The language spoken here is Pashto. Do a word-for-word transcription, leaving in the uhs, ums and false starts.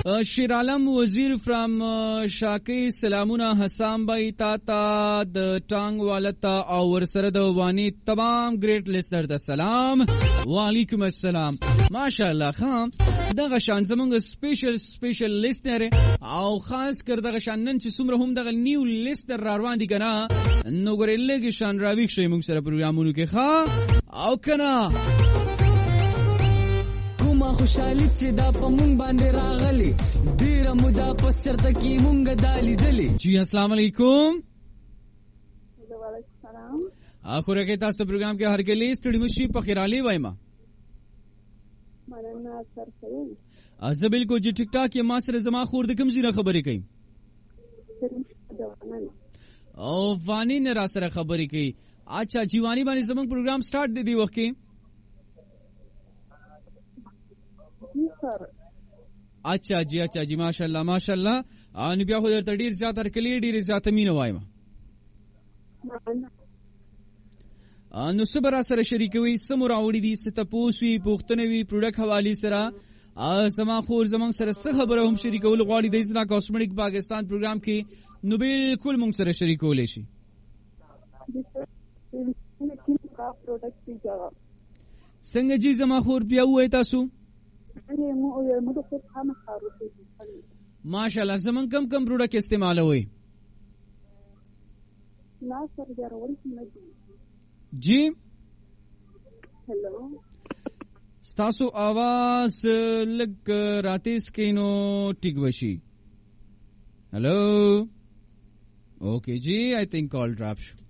شیر عالم وزیر فرام شاکی سلامونه حسام بای تا تا د ټانګ والتا او ورسره د وانی تمام ګریټ لیسنر د سلام وعلیکم السلام ماشاءالله خام دغه شان زمونږ سپیشل سپیشل لیسنر او خاص کر دغه شان نن چې څومره هم دغه نیو لیسنر را روان دي کنه نو ګورې لګي شان راویښ شي موږ سره پروګرامونو کې ښا او کنه ما خوشحالی چې دا په مونږ باندې راغلی ډیره موده پس چرته کې مونږ دالی دلی جی السلام علیکم وعلیکم السلام اخره کې تاسو پروګرام کې هر کله ستړي مشي په خیرالي وایما مننه سر سره از بالکل چې ټیک ټاک یې ما سره زما خور د کوم زیره خبرې کوي او وانی نه را سره خبرې کوي اچھا جیوانی باندې زموږ پروګرام سٹارټ دی دی وخت کې اچھا جی اچھا جی ماشاءالله ماشاءالله ان بیا خو درته ډیر زیات هر کلی ډیر زیات مینه وایم نو صبر سره شریکوي سمور اوړي دي ستپوسوي پوښتنوي پروډکټ حواله سره زما خور زمنګ سره څه خبره هم شریکول غواړي د ځنا کاسمیټک پاکستان پروګرام کې نو بالکل موږ سره شریکول شي څنګه جی زما خور بیا وای تاسو ماشاءالله زمون کم کم پروډکټ استعمالوي لا سر جوړ جی هلو ستاسو आवाज لګ راتیس کینو ټیک وشي هلو اوکے جی آئی تھنک کال ډراپ شو